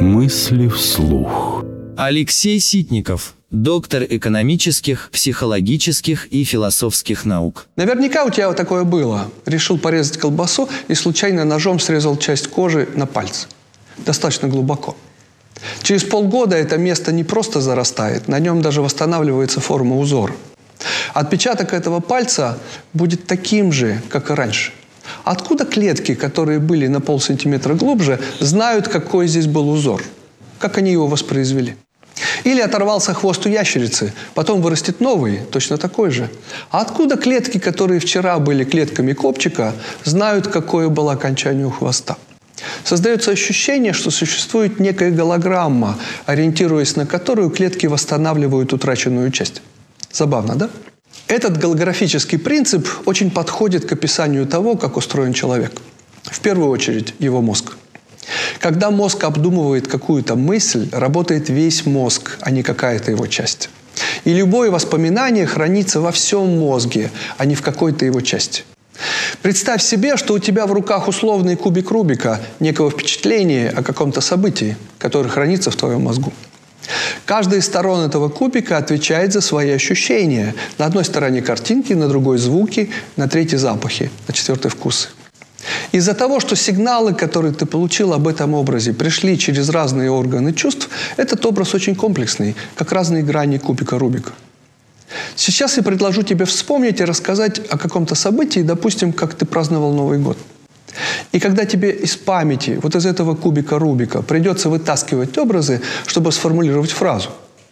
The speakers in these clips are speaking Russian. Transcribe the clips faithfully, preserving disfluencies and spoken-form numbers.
Мысли вслух. Алексей Ситников, доктор экономических, психологических и философских наук. Наверняка у тебя вот такое было. Решил порезать колбасу и случайно ножом срезал часть кожи на пальце. Достаточно глубоко. Через полгода это место не просто зарастает, на нем даже восстанавливается форма узора. Отпечаток этого пальца будет таким же, как и раньше. Откуда клетки, которые были на полсантиметра глубже, знают, какой здесь был узор? Как они его воспроизвели? Или оторвался хвост у ящерицы, потом вырастет новый, точно такой же. А откуда клетки, которые вчера были клетками копчика, знают, какое было окончание у хвоста? Создается ощущение, что существует некая голограмма, ориентируясь на которую клетки восстанавливают утраченную часть. Забавно, да? Этот голографический принцип очень подходит к описанию того, как устроен человек. В первую очередь его мозг. Когда мозг обдумывает какую-то мысль, работает весь мозг, а не какая-то его часть. И любое воспоминание хранится во всем мозге, а не в какой-то его части. Представь себе, что у тебя в руках условный кубик Рубика, некого впечатления о каком-то событии, которое хранится в твоем мозгу. Каждая из сторон этого кубика отвечает за свои ощущения. На одной стороне картинки, на другой звуки, на третьей запахи, на четвертой вкусы. Из-за того, что сигналы, которые ты получил об этом образе, пришли через разные органы чувств, этот образ очень комплексный, как разные грани кубика Рубика. Сейчас я предложу тебе вспомнить и рассказать о каком-то событии, допустим, как ты праздновал Новый год. И когда тебе из памяти, вот из этого кубика Рубика, придется вытаскивать образы, чтобы сформулировать фразу,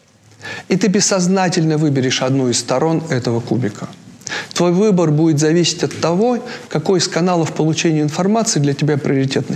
и ты бессознательно выберешь одну из сторон этого кубика, твой выбор будет зависеть от того, какой из каналов получения информации для тебя приоритетный.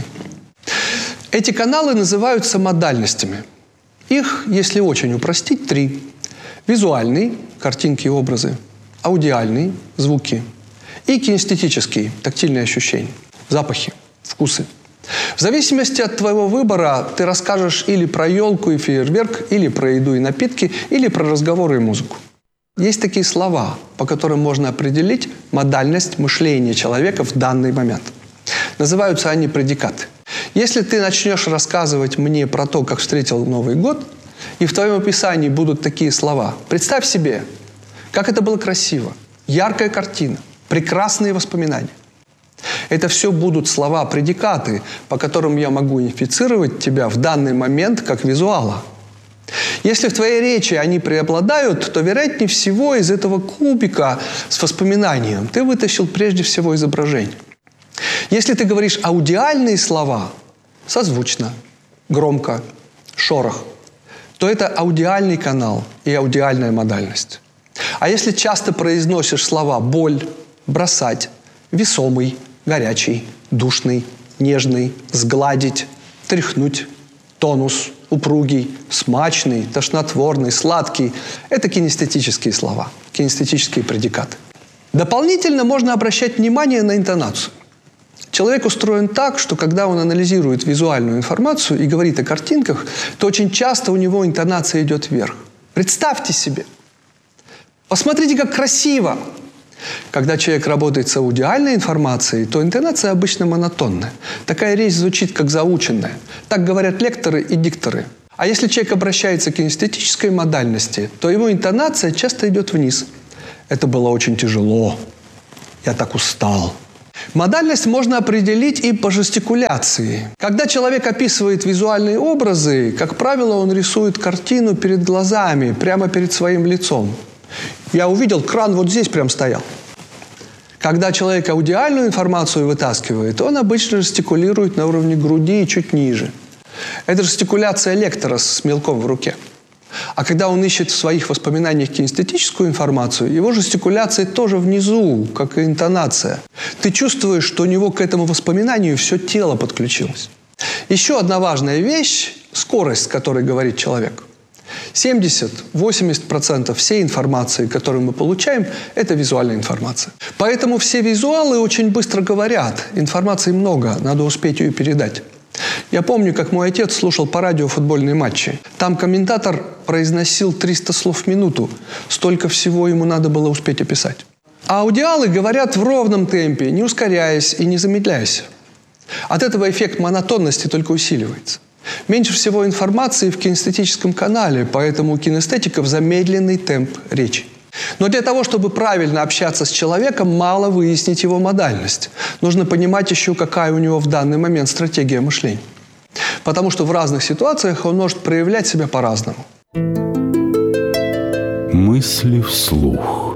Эти каналы называются модальностями. Их, если очень упростить, три. Визуальный – картинки и образы, аудиальный – звуки, и кинестетический – тактильные ощущения, запахи, вкусы. В зависимости от твоего выбора ты расскажешь или про елку и фейерверк, или про еду и напитки, или про разговоры и музыку. Есть такие слова, по которым можно определить модальность мышления человека в данный момент. Называются они предикаты. Если ты начнешь рассказывать мне про то, как встретил Новый год, и в твоем описании будут такие слова, представь себе, как это было красиво, яркая картина, прекрасные воспоминания. Это все будут слова-предикаты, по которым я могу инфицировать тебя в данный момент как визуала. Если в твоей речи они преобладают, то, вероятнее всего, из этого кубика с воспоминанием ты вытащил прежде всего изображение. Если ты говоришь аудиальные слова, созвучно, громко, шорох, то это аудиальный канал и аудиальная модальность. А если часто произносишь слова «боль», «бросать», «весомый», «горячий», «душный», «нежный», «сгладить», «тряхнуть», «тонус», «упругий», «смачный», «тошнотворный», «сладкий» – это кинестетические слова, кинестетические предикаты. Дополнительно можно обращать внимание на интонацию. Человек устроен так, что когда он анализирует визуальную информацию и говорит о картинках, то очень часто у него интонация идет вверх. Представьте себе. Посмотрите, как красиво. Когда человек работает с аудиальной информацией, то интонация обычно монотонная. Такая речь звучит как заученная. Так говорят лекторы и дикторы. А если человек обращается к кинестетической модальности, то его интонация часто идет вниз. Это было очень тяжело. Я так устал. Модальность можно определить и по жестикуляции. Когда человек описывает визуальные образы, как правило, он рисует картину перед глазами, прямо перед своим лицом. Я увидел, кран вот здесь прям стоял. Когда человек аудиальную информацию вытаскивает, он обычно жестикулирует на уровне груди и чуть ниже. Это жестикуляция лектора с мелком в руке. А когда он ищет в своих воспоминаниях кинестетическую информацию, его жестикуляция тоже внизу, как и интонация. Ты чувствуешь, что у него к этому воспоминанию все тело подключилось. Еще одна важная вещь – скорость, с которой говорит человек. семьдесят-восемьдесят процентов всей информации, которую мы получаем, это визуальная информация. Поэтому все визуалы очень быстро говорят. Информации много, надо успеть ее передать. Я помню, как мой отец слушал по радио футбольные матчи. Там комментатор произносил триста слов в минуту. Столько всего ему надо было успеть описать. А аудиалы говорят в ровном темпе, не ускоряясь и не замедляясь. От этого эффект монотонности только усиливается. Меньше всего информации в кинестетическом канале, поэтому у кинестетиков замедленный темп речи. Но для того, чтобы правильно общаться с человеком, мало выяснить его модальность. Нужно понимать еще, какая у него в данный момент стратегия мышления. Потому что в разных ситуациях он может проявлять себя по-разному. Мысли вслух.